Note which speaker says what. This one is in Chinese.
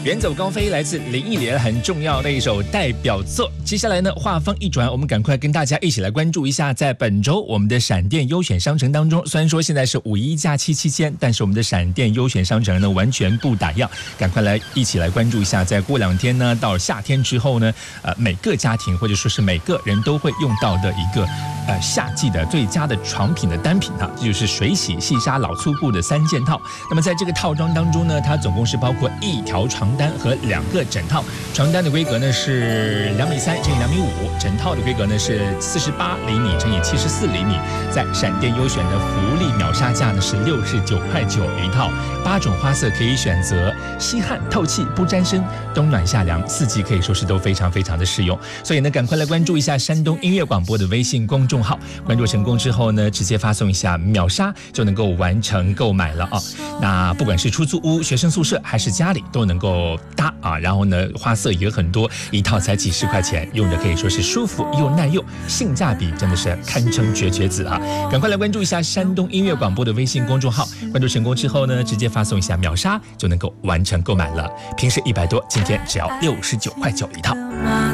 Speaker 1: 远走高飞来自林忆莲很重要的一首代表作。接下来呢，话锋一转，我们赶快跟大家一起来关注一下，在本周我们的闪电优选商城当中，虽然说现在是五一假期期间，但是我们的闪电优选商城呢完全不打烊，赶快来一起来关注一下，在过2天呢，到夏天之后呢，每个家庭或者说是每个人都会用到的一个夏季的最佳的床品的单品哈，这就是水洗细纱老粗布的3件套。那么在这个套装当中呢，它总共是包括1条床单和2个枕套，床单的规格呢是2.3米乘以2.5米，枕套的规格呢是48厘米乘以74厘米。在闪电优选的福利秒杀价呢是69.9块一套，8种花色可以选择，吸汗透气不沾身，冬暖夏凉，4季可以说是都非常非常的适用。所以呢，赶快来关注一下山东音乐广播的微信公众号，关注成功之后呢，直接发送一下秒杀就能够完成购买了啊。那不管是出租屋、学生宿舍还是家里都能够搭啊，然后呢花色也很多，一套才几10块钱，用着可以说是舒服又耐用，性价比真的是堪称绝子啊！赶快来关注一下山东音乐广播的微信公众号，关注成功之后呢，直接发送一下秒杀就能够完成购买了。平时100多，今天只要69.9块一套。